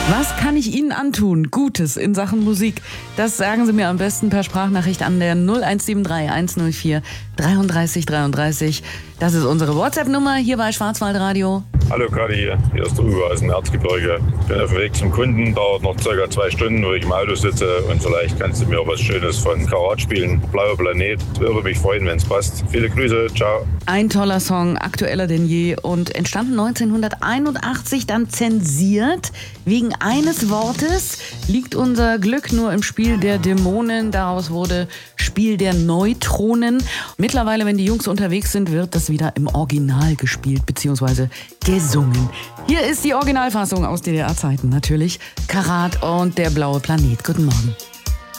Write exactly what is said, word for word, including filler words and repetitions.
Was kann ich Ihnen antun? Gutes in Sachen Musik. Das sagen Sie mir am besten per Sprachnachricht an der null eins sieben drei eins null vier dreiunddreißig dreiunddreißig. Das ist unsere WhatsApp-Nummer hier bei Schwarzwaldradio. Hallo Kadi, hier ist Uwe aus dem Erzgebirge. Ich bin auf dem Weg zum Kunden, dauert noch circa zwei Stunden, wo ich im Auto sitze und vielleicht kannst du mir was Schönes von Karat spielen. Blauer Planet, würde mich freuen, wenn es passt. Viele Grüße, ciao. Ein toller Song, aktueller denn je und entstanden neunzehnhunderteinundachtzig, dann zensiert. Wegen eines Wortes liegt unser Glück nur im Spiel der Dämonen. Daraus wurde Spiel der Neutronen. Mittlerweile, wenn die Jungs unterwegs sind, wird das wieder im Original gespielt bzw. gesungen. Hier ist die Originalfassung aus D D R-Zeiten natürlich. Karat und der blaue Planet. Guten Morgen.